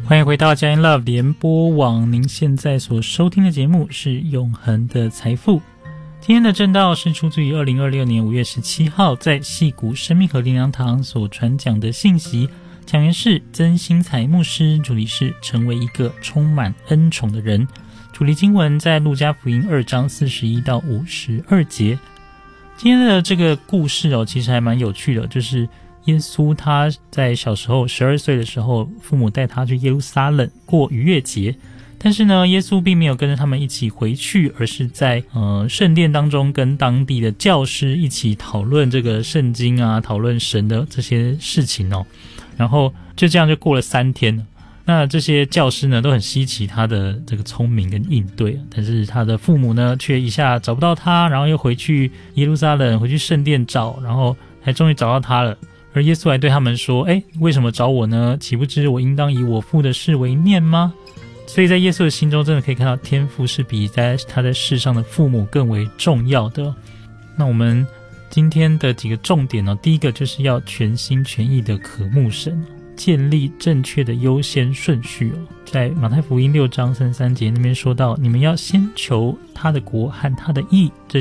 欢迎回到佳音 Love 联播网，您现在所收听的节目是永恒的财富。今天的正道是出自于2026年5月17号在矽谷生命河灵粮堂所传讲的信息，讲员是曾新才牧师，主题是成为一个充满恩宠的人。主题经文在路加福音2章41到52节。今天的这个故事其实还蛮有趣的，就是耶稣他在小时候12岁的时候，父母带他去耶路撒冷过逾越节，但是呢，耶稣并没有跟着他们一起回去，而是在圣殿当中跟当地的教师一起讨论这个圣经啊，讨论神的这些事情然后就这样就过了3天了。那这些教师呢都很稀奇他的这个聪明跟应对，但是他的父母呢却一下找不到他，然后又回去耶路撒冷，回去圣殿找，然后才终于找到他了。而耶稣还对他们说，为什么找我呢？岂不知我应当以我父的事为念吗？所以在耶稣的心中真的可以看到，天父是比他在世上的父母更为重要的。那我们今天的几个重点第一个就是要全心全意的渴慕神，建立正确的优先顺序在马太福音6章33节那边说到，你们要先求他的国和他的义，这